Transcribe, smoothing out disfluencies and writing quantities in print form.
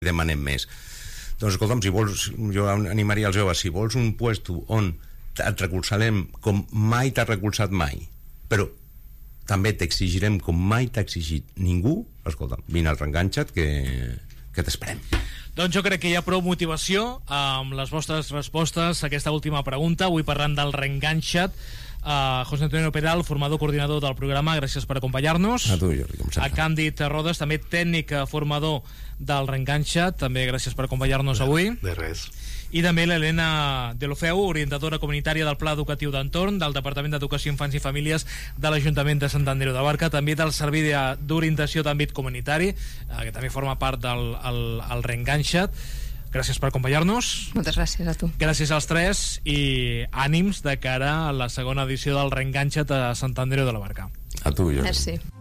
demanem més. Doncs escolta'm, si vols, jo animaria els joves, si vols un puesto on et recolzarem com mai t'ha recolzat mai, però també t'exigirem com mai t'ha exigit ningú, escolta'm, vine al Reenganxa't que t'esperem. Doncs jo crec que hi ha prou motivació amb les vostres respostes a aquesta última pregunta. Avui parlant del Reenganxa't. José Antonio Peral, formador coordinador del programa, gràcies per acompanyar-nos. A tu, Jordi, com sempre. A Càndid Rodes, també tècnic formador del Reenganxa't, també gràcies per acompanyar-nos avui. De res. I també l'Helena Deulofeu, orientadora comunitària del Pla Educatiu d'Entorn, del Departament d'Educació, Infants i Famílies de l'Ajuntament de Sant Andreu de Barca, també del Servei d'Orientació d'Àmbit Comunitari, que també forma part del Reenganxa't. Gràcies per acompanyar-nos. Moltes gràcies a tu. Gràcies als tres i ànims de cara a la segona edició del Reenganxa't a Sant Andreu de la Barca. A tu, Jordi. Merci.